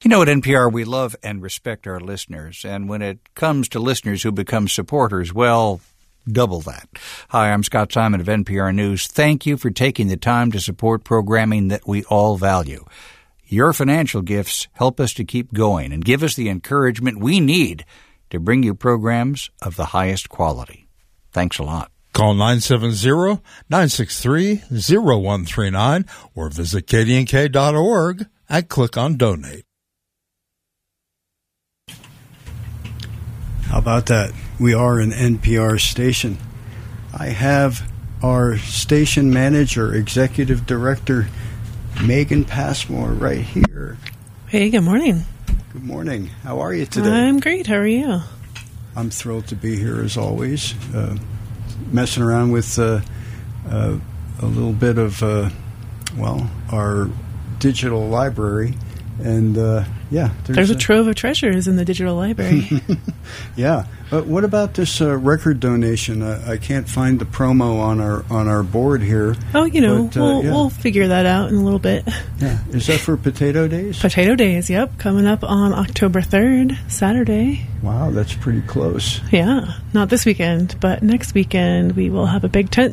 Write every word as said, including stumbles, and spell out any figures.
You know, at N P R, we love and respect our listeners. And when it comes to listeners who become supporters, well, double that. Hi, I'm Scott Simon of N P R News. Thank you for taking the time to support programming that we all value. Your financial gifts help us to keep going and give us the encouragement we need to bring you programs of the highest quality. Thanks a lot. Call nine seven zero, nine six three, zero one three nine or visit K D N K dot org and click on Donate. How about that? We are an N P R station. I have our station manager, executive director, Megan Passmore, right here. Hey, good morning. Good morning. How are you today? I'm great. How are you? I'm thrilled to be here as always. Uh, messing around with uh, uh, a little bit of, uh, well, our digital library. And, uh, yeah. There's, there's a, a trove of treasures in the digital library. Yeah. But what about this uh, record donation? Uh, I can't find the promo on our on our board here. Oh, you know, but, uh, we'll, yeah. we'll figure that out in a little bit. Yeah. Is that for Potato Days? Potato Days, yep. Coming up on October third, Saturday. Wow, that's pretty close. Yeah. Not this weekend, but next weekend we will have a big tent